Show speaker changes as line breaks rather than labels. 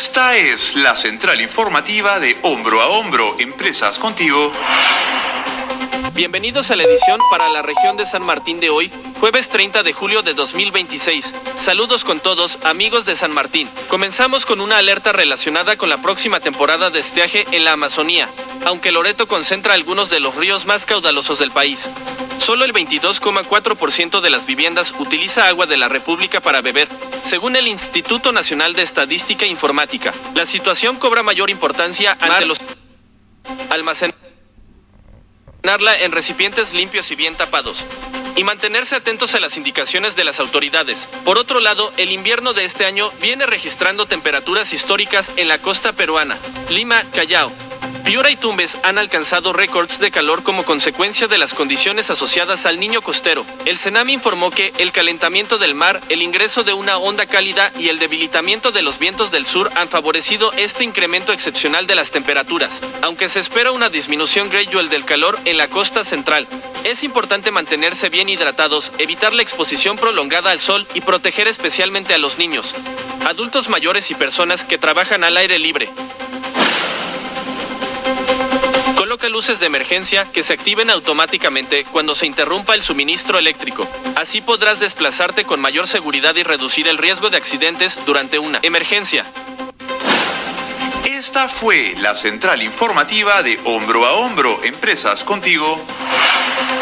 Esta es la central informativa de Hombro a Hombro, Empresas Contigo.
Bienvenidos a la edición para la región de San Martín de hoy, jueves 30 de julio de 2026. Saludos con todos, amigos de San Martín. Comenzamos con una alerta relacionada con la próxima temporada de estiaje en la Amazonía, aunque Loreto concentra algunos de los ríos más caudalosos del país. Solo el 22,4% de las viviendas utiliza agua de la República para beber, según el Instituto Nacional de Estadística e Informática. La situación cobra mayor importancia ante los almacenamientos en recipientes limpios y bien tapados, y mantenerse atentos a las indicaciones de las autoridades. Por otro lado, el invierno de este año viene registrando temperaturas históricas en la costa peruana. Lima, Callao, Piura y Tumbes han alcanzado récords de calor como consecuencia de las condiciones asociadas al Niño costero. El CENAMI informó que el calentamiento del mar, el ingreso de una onda cálida y el debilitamiento de los vientos del sur han favorecido este incremento excepcional de las temperaturas, aunque se espera una disminución gradual del calor en la costa central. Es importante mantenerse bien hidratados, evitar la exposición prolongada al sol y proteger especialmente a los niños, adultos mayores y personas que trabajan al aire libre. Coloca luces de emergencia que se activen automáticamente cuando se interrumpa el suministro eléctrico. Así podrás desplazarte con mayor seguridad y reducir el riesgo de accidentes durante una emergencia.
Esta fue la central informativa de Hombro a Hombro, Empresas Contigo.